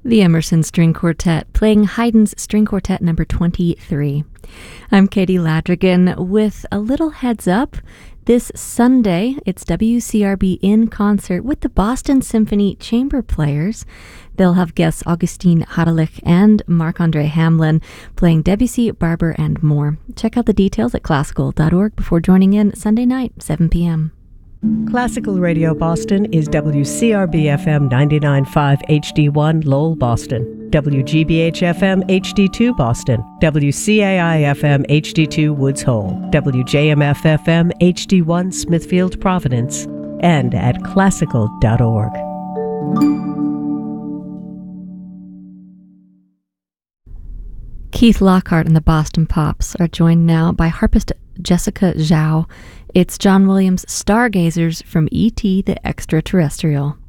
The Emerson String Quartet playing Haydn's String Quartet number 23. I'm Katie Ladrigan with a little heads up. This Sunday, it's WCRB in concert with the Boston Symphony Chamber Players. They'll have guests Augustine Haralick and Marc-Andre Hamlin playing Debussy, Barber, and more. Check out the details at classical.org before joining in Sunday night, 7 p.m. Classical Radio Boston is WCRB-FM 99.5 HD1 Lowell, Boston, WGBH-FM HD2 Boston, WCAI-FM HD2 Woods Hole, WJMF-FM HD1 Smithfield, Providence, and at classical.org. Keith Lockhart and the Boston Pops are joined now by harpist Jessica Zhao. It's John Williams' Stargazers from E.T. the Extraterrestrial.